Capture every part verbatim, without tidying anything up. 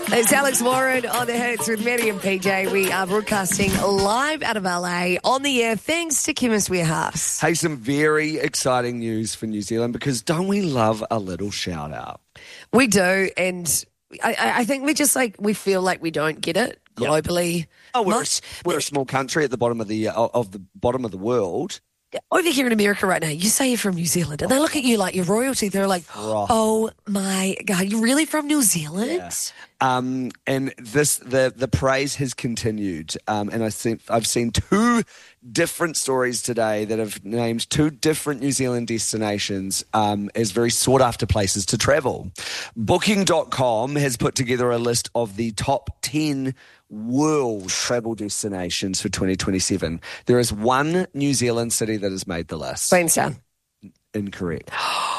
It's Alex Warren on the hits with Maddie and P J. We are broadcasting live out of L A on the air thanks to Chemist Warehouse. Hey, some very exciting news for New Zealand because don't we love a little shout out? We do, and I, I think we just like, we feel like we don't get it globally. Oh, we're, much. A, we're a small country at the bottom of the uh, of the bottom of the world. Over here in America right now, you say you're from New Zealand, and they look at you like you're royalty. They're like, oh my God, you're really from New Zealand? Yeah. Um, and this the the praise has continued. Um, and I think I've seen two different stories today that have named two different New Zealand destinations um, as very sought after places to travel. Booking dot com has put together a list of the top ten world travel destinations for twenty twenty-seven. There is one New Zealand city that has made the list. Queenstown. Incorrect.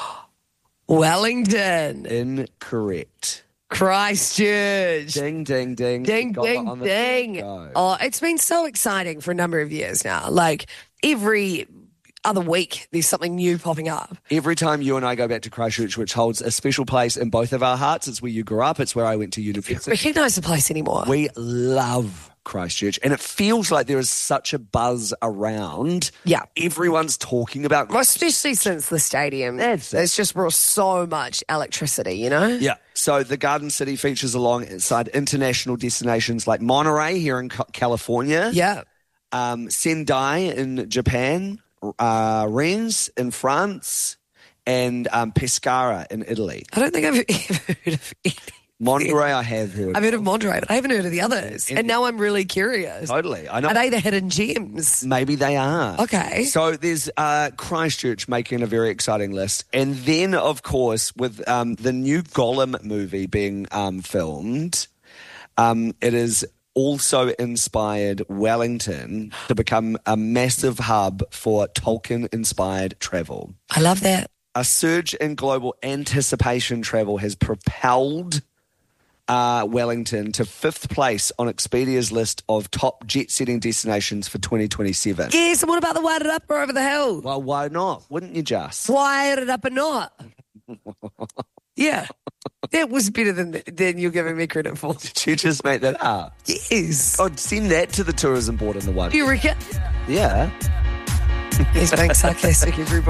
Wellington. Incorrect. Christchurch. Ding, ding, ding. Ding, Got ding, on the ding. go. Oh, it's been so exciting for a number of years now. Like every other week, there's something new popping up. Every time you and I go back to Christchurch, which holds a special place in both of our hearts, it's where you grew up, it's where I went to university. Recognise the place anymore. We love Christchurch, and it feels like there is such a buzz around. Yeah. Everyone's talking about Well, especially since the stadium. That's it. It's just brought so much electricity, you know? Yeah. So the Garden City features alongside international destinations like Monterey here in California. Yeah. Um, Sendai in Japan. Uh, Rennes in France. And um, Pescara in Italy. I don't think I've ever heard of any. Monterey I have heard. I've heard of Monterey, but I haven't heard of the others. And, and now I'm really curious. Totally. I know. Are they the hidden gems? Maybe they are. Okay. So there's uh, Christchurch making a very exciting list. And then, of course, with um, the new Gollum movie being um, filmed, um, it is also inspired Wellington to become a massive hub for Tolkien-inspired travel. I love that. A surge in global anticipation travel has propelled Uh, Wellington to fifth place on Expedia's list of top jet-setting destinations for twenty twenty-seven. Yes, and what about the Wired It Up or Over the Hill? Well, why not? Wouldn't you just? Wired It Up or not? Yeah. That was better than than you're giving me credit for. Did you just make that up? Yes. Oh, send that to the tourism board in the one. Do you reckon? Yeah. He's being sarcastic, everybody.